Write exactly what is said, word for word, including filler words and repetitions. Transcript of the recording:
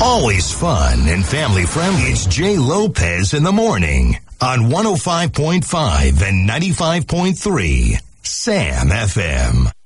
Always fun and family friendly. It's Jay Lopez in the morning on one oh five point five and ninety-five point three Sam F M.